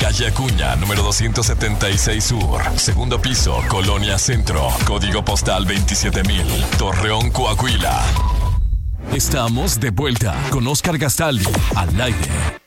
Calle Acuña, número 276 Sur. Segundo piso, Colonia Centro. Código postal 27000. Torreón, Coahuila. Estamos de vuelta con Oscar Gastaldi al aire.